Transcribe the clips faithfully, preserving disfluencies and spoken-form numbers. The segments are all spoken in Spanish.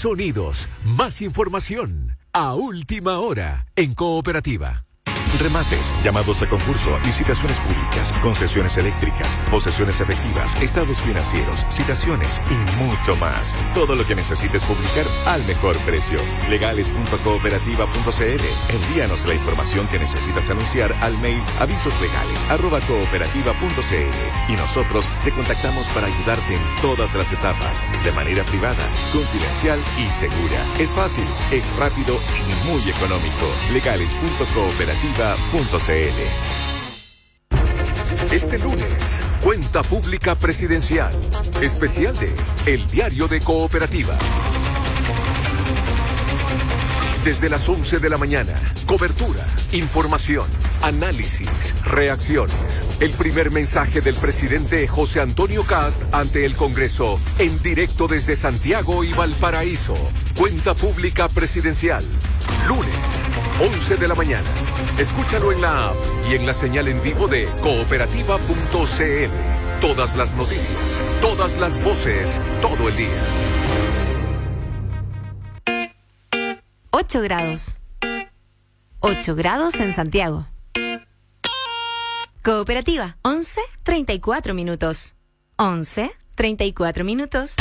sonidos, más información. A última hora, en Cooperativa. Remates, llamados a concurso, licitaciones públicas, concesiones eléctricas, posesiones efectivas, estados financieros, citaciones y mucho más. Todo lo que necesites publicar al mejor precio. legales punto cooperativa punto c l. Envíanos la información que necesitas anunciar al mail avisoslegales arroba cooperativa punto c l y nosotros te contactamos para ayudarte en todas las etapas, de manera privada, confidencial y segura. Es fácil, es rápido y muy económico. legales punto cooperativa punto c l. Este lunes, Cuenta Pública Presidencial, especial de El Diario de Cooperativa. Desde las once de la mañana, cobertura, información, análisis, reacciones. El primer mensaje del presidente José Antonio Kast ante el Congreso, en directo desde Santiago y Valparaíso. Cuenta Pública Presidencial, lunes, once de la mañana. Escúchalo en la app y en la señal en vivo de cooperativa punto c l. Todas las noticias, todas las voces, todo el día. ocho grados. ocho grados en Santiago. Cooperativa, once treinta y cuatro minutos. once treinta y cuatro minutos.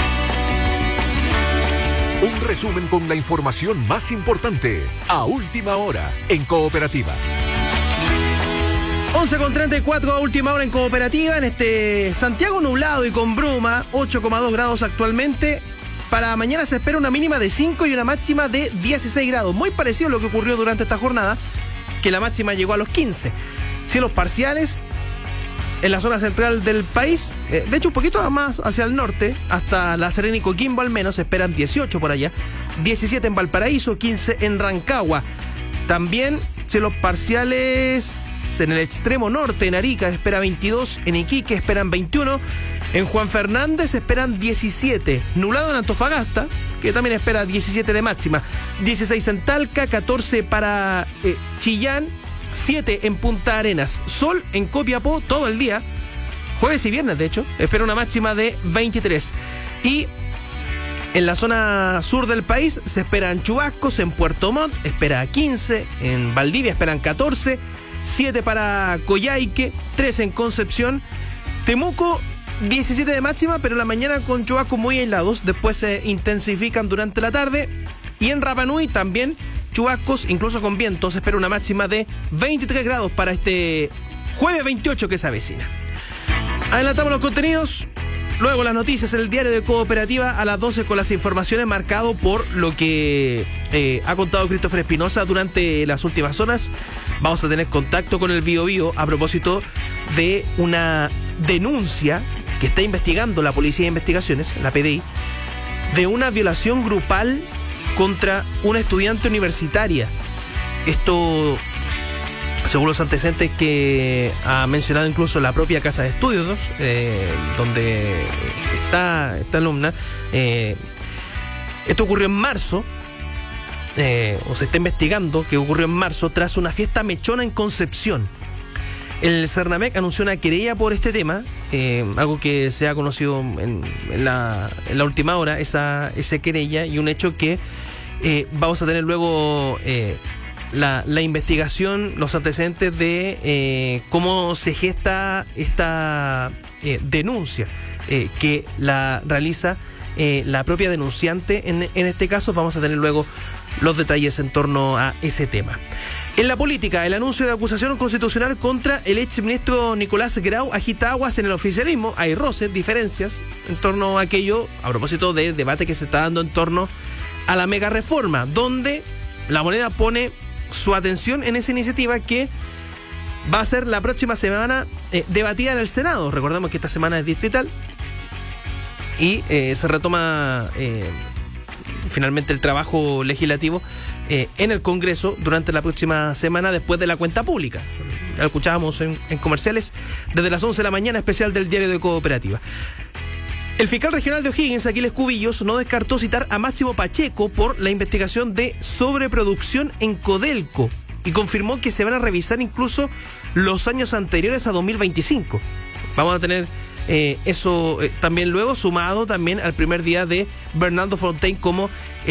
Un resumen con la información más importante, a última hora, en Cooperativa. once con treinta y cuatro a última hora en Cooperativa, en este Santiago nublado y con bruma, ocho coma dos grados actualmente. Para mañana se espera una mínima de cinco y una máxima de dieciséis grados. Muy parecido a lo que ocurrió durante esta jornada, que la máxima llegó a los quince. Cielos parciales en la zona central del país. Eh, de hecho, un poquito más hacia el norte, hasta La Serena y Coquimbo al menos, se esperan dieciocho por allá. diecisiete en Valparaíso, quince en Rancagua. También cielos parciales en el extremo norte, en Arica se espera veintidós, en Iquique esperan veintiuno. En Juan Fernández esperan diecisiete. Nublado en Antofagasta, que también espera diecisiete de máxima. dieciséis en Talca, catorce para eh, Chillán, siete en Punta Arenas. Sol en Copiapó todo el día. Jueves y viernes, de hecho. Espera una máxima de veintitrés. Y en la zona sur del país se esperan chubascos. En Puerto Montt espera quince. En Valdivia esperan catorce. siete para Coyhaique, trece en Concepción. Temuco, diecisiete de máxima, pero en la mañana con chubascos muy aislados, después se intensifican durante la tarde. Y en Rapa Nui también chubascos, incluso con vientos, se espera una máxima de veintitrés grados para este jueves veintiocho que se avecina. Adelantamos los contenidos, luego las noticias en el diario de Cooperativa a las doce con las informaciones, marcado por lo que eh, ha contado Christopher Espinosa durante las últimas horas. Vamos a tener contacto con el Bío Bío a propósito de una denuncia que está investigando la Policía de Investigaciones, la P D I, de una violación grupal contra una estudiante universitaria. Esto, según los antecedentes que ha mencionado incluso la propia Casa de Estudios, eh, donde está esta alumna, eh, esto ocurrió en marzo, eh, o se está investigando que ocurrió en marzo tras una fiesta mechona en Concepción. El Cernamec anunció una querella por este tema, eh, algo que se ha conocido en, en, la, en la última hora, esa, esa querella, y un hecho que eh, vamos a tener luego eh, la, la investigación, los antecedentes de eh, cómo se gesta esta eh, denuncia eh, que la realiza eh, la propia denunciante. En, en este caso vamos a tener luego los detalles en torno a ese tema. En la política, el anuncio de acusación constitucional contra el exministro Nicolás Grau agita aguas en el oficialismo. Hay roces, diferencias en torno a aquello, a propósito del debate que se está dando en torno a la mega reforma, donde la Moneda pone su atención en esa iniciativa que va a ser la próxima semana eh, debatida en el Senado. Recordemos que esta semana es distrital y eh, se retoma eh, finalmente el trabajo legislativo eh, en el Congreso durante la próxima semana, después de la cuenta pública. Ya lo escuchábamos en, en comerciales desde las once de la mañana, especial del diario de Cooperativa. El fiscal regional de O'Higgins, Aquiles Cubillos, no descartó citar a Máximo Pacheco por la investigación de sobreproducción en Codelco y confirmó que se van a revisar incluso los años anteriores a dos mil veinticinco. Vamos a tener eh, eso eh, también luego, sumado también al primer día de Bernardo Fontaine como